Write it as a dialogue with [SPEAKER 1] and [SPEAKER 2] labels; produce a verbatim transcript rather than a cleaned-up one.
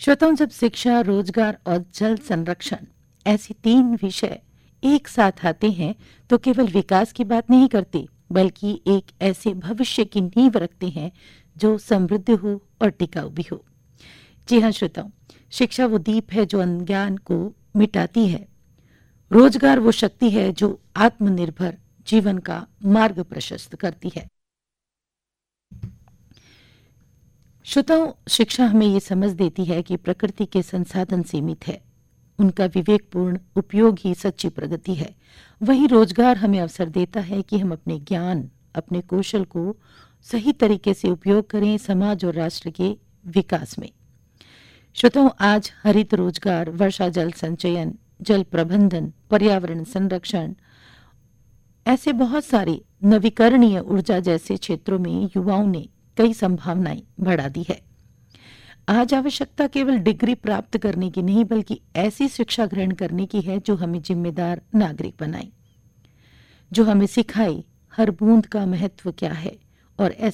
[SPEAKER 1] श्रोताओं, जब शिक्षा, रोजगार और जल संरक्षण ऐसे तीन विषय एक साथ आते हैं तो केवल विकास की बात नहीं करते, बल्कि एक ऐसे भविष्य की नींव रखते हैं जो समृद्ध हो और टिकाऊ भी हो। जी हाँ श्रोताओं, शिक्षा वो दीप है जो अज्ञान को मिटाती है। रोजगार वो शक्ति है जो आत्मनिर्भर जीवन का मार्ग प्रशस्त करती है। श्रोताओं, शिक्षा हमें ये समझ देती है कि प्रकृति के संसाधन सीमित है, उनका विवेकपूर्ण उपयोग ही सच्ची प्रगति है। वही रोजगार हमें अवसर देता है कि हम अपने ज्ञान, अपने कौशल को सही तरीके से उपयोग करें समाज और राष्ट्र के विकास में। श्रोताओं, आज हरित रोजगार, वर्षा जल संचयन, जल प्रबंधन, पर्यावरण संरक्षण, ऐसे बहुत सारे नवीकरणीय ऊर्जा जैसे क्षेत्रों में युवाओं ने कई संभावनाएं बढ़ा दी है। आज आवश्यकता केवल डिग्री प्राप्त करने की नहीं, बल्कि ऐसी शिक्षा ग्रहण करने की है जो हमें जिम्मेदार नागरिक बनाए, जो हमें सिखाए हर बूंद का महत्व क्या है और